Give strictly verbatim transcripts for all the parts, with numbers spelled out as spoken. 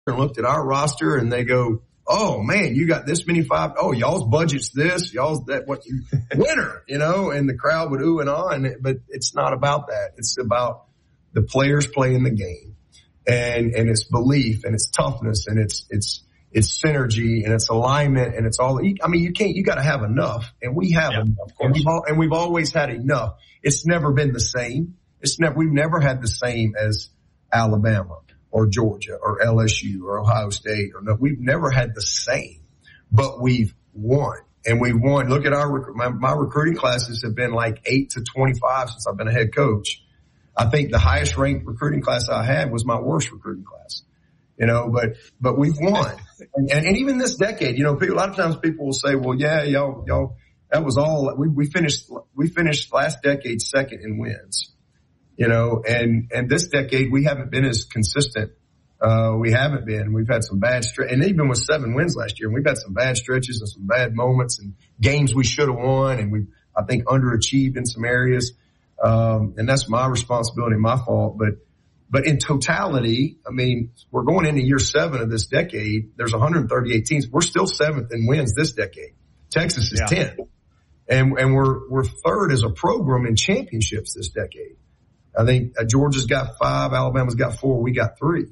and looked at our roster and they go, oh man, you got this many five. Oh, y'all's budget's this, y'all's that, what you winner, you know, and the crowd would ooh and ah. And, but it's not about that. It's about the players playing the game and, and it's belief and it's toughness and it's, it's, it's synergy and it's alignment and it's all, I mean, you can't, you got to have enough and we have yeah, enough and we've, all, and we've always had enough. It's never been the same. It's never, we've never had the same as Alabama or Georgia or L S U or Ohio State or no, we've never had the same, but we've won and we've won. Look at our, my, my recruiting classes have been like eight to twenty-five since I've been a head coach. I think the highest ranked recruiting class I had was my worst recruiting class, you know, but, but we've won. And, and, and even this decade, you know, people, a lot of times people will say, well, yeah, y'all, y'all, that was all we, we finished, we finished last decade second in wins. You know, and, and this decade, we haven't been as consistent. Uh, we haven't been. We've had some bad stretch, and even with seven wins last year, we've had some bad stretches and some bad moments and games we should have won. And we, I think, underachieved in some areas. Um, and that's my responsibility, my fault. But, but in totality, I mean, we're going into year seven of this decade. There's one hundred thirty-eight teams. We're still seventh in wins this decade. Texas is yeah. ten. And, and we're, we're third as a program in championships this decade. I think uh, Georgia's got five, Alabama's got four, we got three.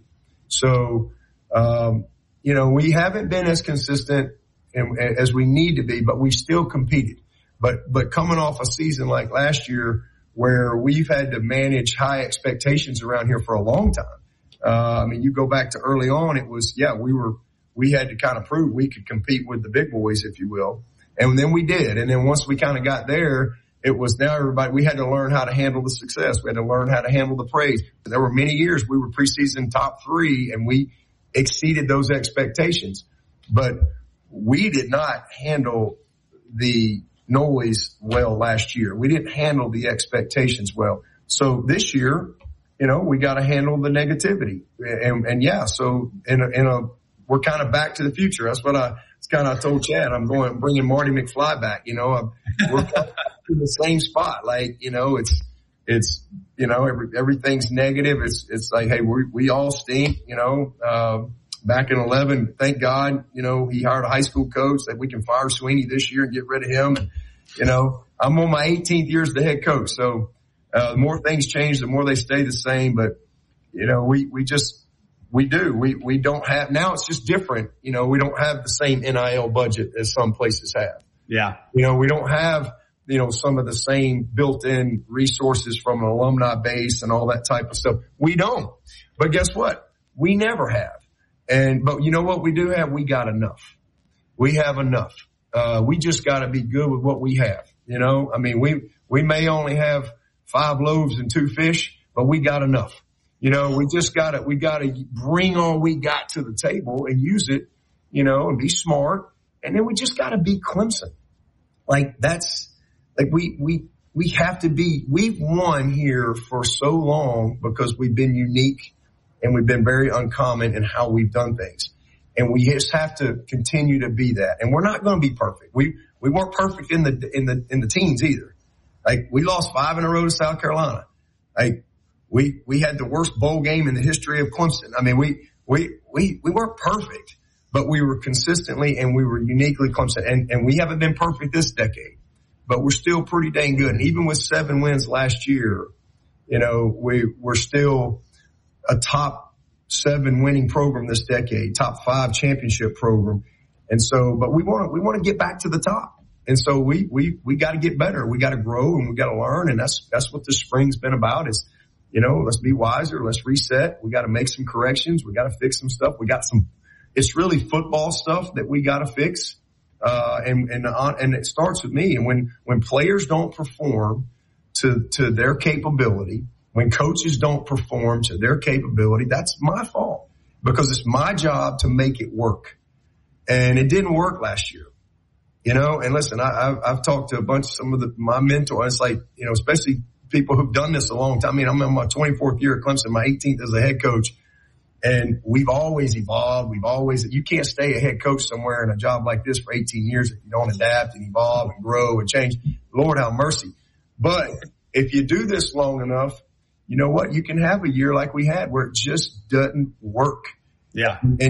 So, um, you know, we haven't been as consistent in, as we need to be, but we still competed. But, but coming off a season like last year where we've had to manage high expectations around here for a long time. Uh, I mean, you go back to early on, it was, yeah, we were, we had to kind of prove we could compete with the big boys, if you will. And then we did. And then once we kind of got there, it was now everybody, we had to learn how to handle the success. We had to learn how to handle the praise. There were many years we were preseason top three and we exceeded those expectations, but we did not handle the noise well last year. We didn't handle the expectations well. So this year, you know, we got to handle the negativity. And, and yeah, so in a, in a, we're kind of back to the future. That's what I, it's kind of, I told Chad, I'm going, bringing Marty McFly back, you know, I'm, we're in the same spot. Like, you know, it's, it's, you know, every, everything's negative. It's, it's like, hey, we, we all stink, you know, uh, back in eleven, thank God, you know, he hired a high school coach that we can fire Sweeney this year and get rid of him. And, you know, I'm on my eighteenth year as the head coach. So, uh, the more things change, the more they stay the same. But, you know, we, we just, we do. We, we don't have, now it's just different. You know, we don't have the same N I L budget as some places have. Yeah. You know, we don't have, you know, some of the same built-in resources from an alumni base and all that type of stuff. We don't. But guess what? We never have. And, but you know what we do have? We got enough. We have enough. Uh, we just got to be good with what we have. You know, I mean, we, we may only have five loaves and two fish, but we got enough. You know, we just got to, we got to bring all we got to the table and use it, you know, and be smart. And then we just got to be Clemson. Like that's, like we, we, we have to be, we've won here for so long because we've been unique and we've been very uncommon in how we've done things. And we just have to continue to be that. And we're not going to be perfect. We, we weren't perfect in the, in the, in the teens either. Like we lost five in a row to South Carolina. Like we, we had the worst bowl game in the history of Clemson. I mean, we, we, we, we weren't perfect, but we were consistently and we were uniquely Clemson. And, and we haven't been perfect this decade. But we're still pretty dang good. And even with seven wins last year, you know, we, we're still a top seven winning program this decade, top five championship program. And so, but we want to, we want to get back to the top. And so we, we, we got to get better. We got to grow and we got to learn. And that's, that's what this spring's been about is, you know, let's be wiser. Let's reset. We got to make some corrections. We got to fix some stuff. We got some, it's really football stuff that we got to fix. Uh, and, and, uh, and it starts with me. And when, when players don't perform to, to their capability, when coaches don't perform to their capability, that's my fault because it's my job to make it work. And it didn't work last year, you know, and listen, I, I've, I've talked to a bunch of some of the, my mentors. It's like, you know, especially people who've done this a long time. I mean, I'm in my twenty-fourth year at Clemson, my eighteenth as a head coach. And we've always evolved. We've always, you can't stay a head coach somewhere in a job like this for eighteen years if you don't adapt and evolve and grow and change. Lord have mercy. But if you do this long enough, you know what? You can have a year like we had where it just doesn't work. Yeah. And